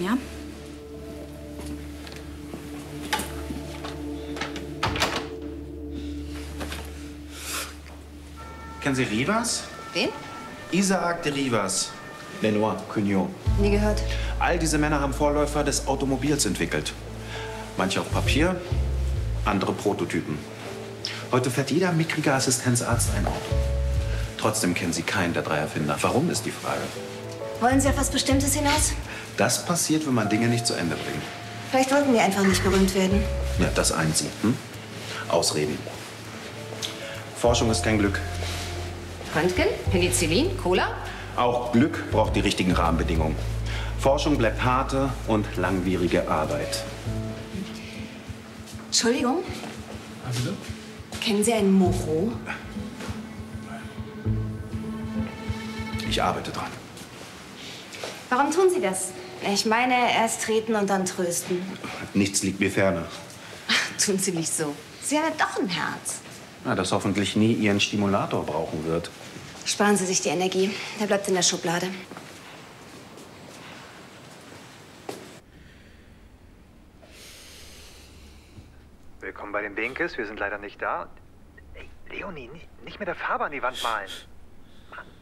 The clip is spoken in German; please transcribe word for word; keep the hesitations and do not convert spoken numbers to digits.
ja? Kennen Sie Rivas? Wen? Isaac de Rivas. Lenoir, Cugnot. Nie gehört. All diese Männer haben Vorläufer des Automobils entwickelt. Manche auf Papier, andere Prototypen. Heute fährt jeder mickrige Assistenzarzt ein Auto. Trotzdem kennen Sie keinen der drei Erfinder. Warum, ist die Frage. Wollen Sie auf was Bestimmtes hinaus? Das passiert, wenn man Dinge nicht zu Ende bringt. Vielleicht wollten wir einfach nicht berühmt werden. Ja, das eint Sie. Hm? Ausreden. Forschung ist kein Glück. Röntgen? Penicillin? Cola? Auch Glück braucht die richtigen Rahmenbedingungen. Forschung bleibt harte und langwierige Arbeit. Entschuldigung? Ah, bitte? Kennen Sie einen Moreau? Ich arbeite dran. Warum tun Sie das? Ich meine, erst treten und dann trösten. Nichts liegt mir ferne. Ach, tun Sie nicht so. Sie haben ja doch ein Herz. Ja, das hoffentlich nie Ihren Stimulator brauchen wird. Sparen Sie sich die Energie. Der bleibt in der Schublade. Willkommen bei den Benkes. Wir sind leider nicht da. Ey, Leonie, nicht, nicht mit der Farbe an die Wand malen.